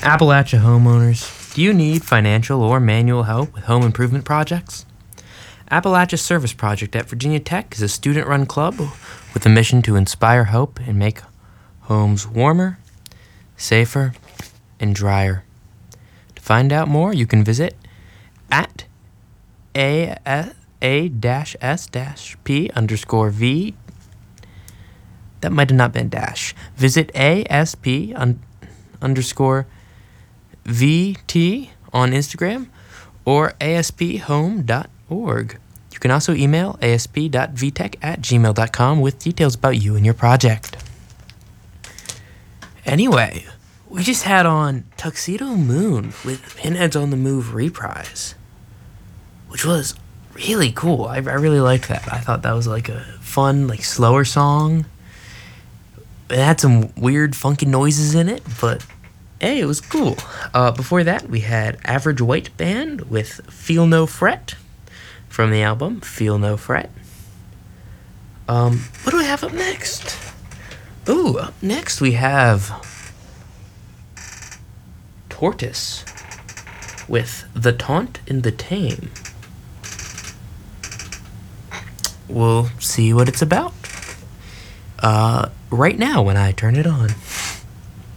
Appalachia homeowners, do you need financial or manual help with home improvement projects? Appalachia Service Project at Virginia Tech is a student-run club with a mission to inspire hope and make homes warmer, safer, and drier. To find out more, you can visit at A-S-P_V. That might have not been dash. Visit ASP_VT on Instagram or ASPhome.org. You can also email asp.vtech@gmail.com with details about you and your project. Anyway, we just had on Tuxedo Moon with Pinheads on the Move reprise, which was really cool. I really liked that. I thought that was like a fun, like slower song. It had some weird, funky noises in it, but hey, it was cool. Before that, we had Average White Band with Feel No Fret from the album Feel No Fret. What do we have up next? Ooh, up next we have Tortoise with The Taunt and the Tame. We'll see what it's about right now when I turn it on.